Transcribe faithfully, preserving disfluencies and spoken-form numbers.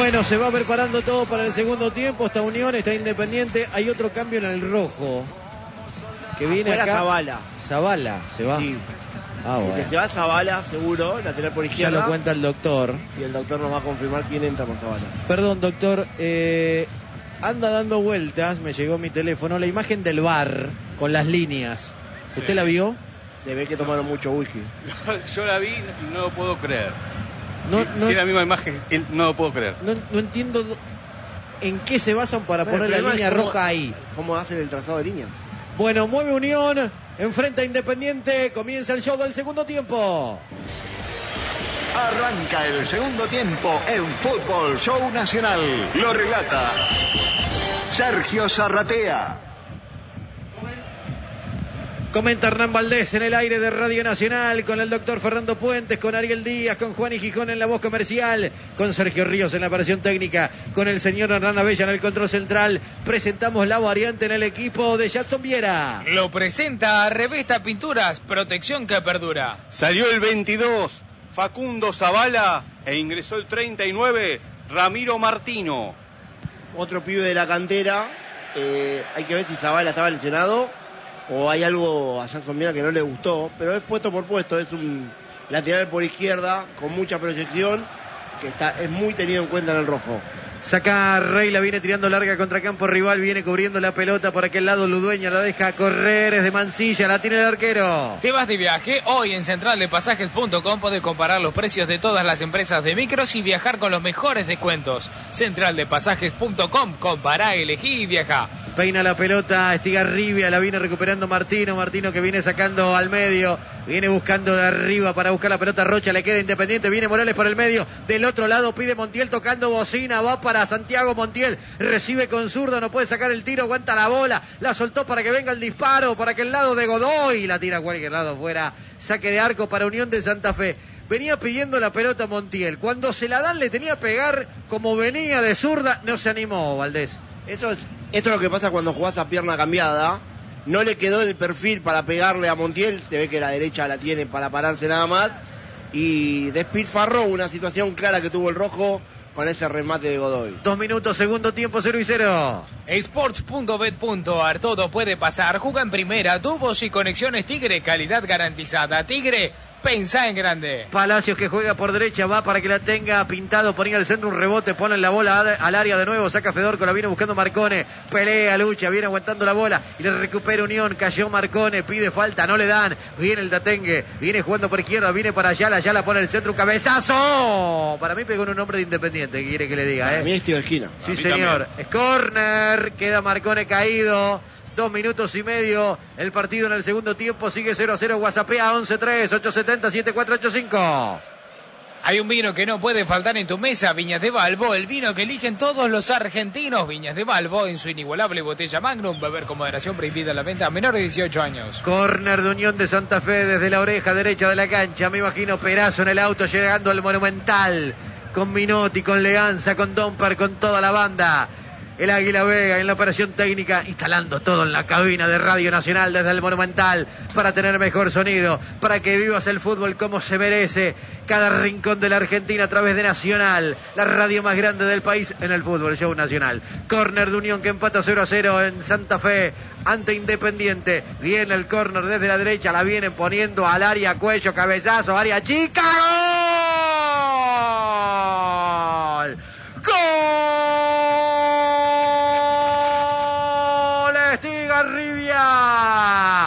Bueno, se va preparando todo para el segundo tiempo. Está Unión, está Independiente. Hay otro cambio en el rojo. Que viene Afuera acá. Zavala. Zavala, se va. Sí. Ah, bueno. Que se va Zavala, seguro, lateral por Ya izquierda. lo cuenta el doctor. Y el doctor nos va a confirmar quién entra por Zavala. Perdón, doctor. Eh, anda dando vueltas, me llegó mi teléfono, la imagen del bar con las líneas. ¿Usted Sí. la vio? Se ve que tomaron mucho whisky. Yo la vi y no lo puedo creer. No, si, no, si es la misma imagen, no lo puedo creer. no, no entiendo do- en qué se basan para Bueno, poner el la problema línea es cómo- roja ahí. ¿Cómo hacen el trazado de líneas? Bueno, mueve Unión, enfrenta a Independiente, comienza el show del segundo tiempo. Arranca el segundo tiempo en Fútbol Show Nacional. Lo relata Sergio Zarratea. Comenta Hernán Valdés en el aire de Radio Nacional con el doctor Fernando Puentes, con Ariel Díaz, con Juan y Gijón en la voz comercial, con Sergio Ríos en la operación técnica, con el señor Hernán Abella en el control central. Presentamos la variante en el equipo de Jackson Viera. Lo presenta Revista Pinturas, protección que perdura. Salió el veintidós, Facundo Zavala, e ingresó el treinta y nueve, Ramiro Martino. Otro pibe de la cantera. Eh, hay que ver si Zavala estaba lesionado o hay algo a Jackson Viera que no le gustó. Pero es puesto por puesto. Es un lateral por izquierda con mucha proyección que está, es muy tenido en cuenta en el rojo. Saca Rey, la viene tirando larga contra campo rival, viene cubriendo la pelota por aquel lado, Ludueña la deja correr, es de Mansilla, la tiene el arquero. Te vas de viaje, hoy en central de pasajes punto com podés comparar los precios de todas las empresas de micros y viajar con los mejores descuentos. central de pasajes punto com, compará, elegí y viaja. Peina la pelota, Estigarribia, la viene recuperando Martino, Martino que viene sacando al medio, viene buscando de arriba para buscar la pelota, Rocha le queda Independiente, viene Morales por el medio, del otro lado pide Montiel tocando bocina, va para Santiago Montiel, recibe con zurda, no puede sacar el tiro, aguanta la bola, la soltó para que venga el disparo, para que el lado de Godoy, la tira a cualquier lado fuera, saque de arco para Unión de Santa Fe. Venía pidiendo la pelota Montiel, cuando se la dan le tenía que pegar como venía de zurda, no se animó Valdés. Eso es, esto es lo que pasa cuando jugás a pierna cambiada. No le quedó el perfil para pegarle a Montiel. Se ve que la derecha la tiene para pararse nada más. Y despilfarró una situación clara que tuvo el rojo con ese remate de Godoy. Dos minutos, segundo tiempo, cero y cero. Sports punto bet punto ar, todo puede pasar. Juega en primera, tubos y conexiones Tigre, calidad garantizada. Tigre, pensá en grande. Palacios que juega por derecha, va para que la tenga pintado, ponía al centro un rebote, pone la bola al área de nuevo, saca Fedorco, la viene buscando Marcone, pelea, lucha, viene aguantando la bola y le recupera Unión, cayó Marcone, pide falta, no le dan, viene el Datengue, viene jugando por izquierda, viene para Ayala, Ayala pone el centro, un cabezazo, para mí pegó en un hombre de Independiente, ¿qué quiere que le diga? A eh? mí es tiro de esquina. Sí, A mí señor. Es córner. Queda Marcone caído. Dos minutos y medio. El partido en el segundo tiempo sigue cero a cero. WhatsAppea once tres ocho siete cero siete cuatro ocho cinco. Hay un vino que no puede faltar en tu mesa, Viñas de Balbo, el vino que eligen todos los argentinos. Viñas de Balbo en su inigualable botella Magnum, beber con moderación, prohibida la venta a menor de dieciocho años. Córner de Unión de Santa Fe desde la oreja derecha de la cancha. Me imagino Perazo en el auto llegando al Monumental. Con Minotti, con Leanza, con Domper, con toda la banda. El Águila Vega en la operación técnica, instalando todo en la cabina de Radio Nacional desde el Monumental para tener mejor sonido, para que vivas el fútbol como se merece. Cada rincón de la Argentina a través de Nacional, la radio más grande del país en el fútbol, Show Nacional. Córner de Unión que empata cero a cero en Santa Fe ante Independiente. Viene el córner desde la derecha, la vienen poniendo al área, cuello, cabezazo, área chica. ¡Gol! ¡Gol! Estigarribia.